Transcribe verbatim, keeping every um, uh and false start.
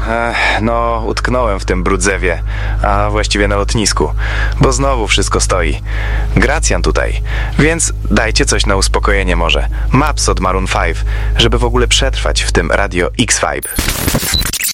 e, no utknąłem w tym brudzewie, a właściwie na lotnisku, bo znowu wszystko stoi. Gracjan tutaj, więc dajcie coś na uspokojenie może. Maps od Maroon pięć, żeby w ogóle przetrwać w tym Radio X-Vibe.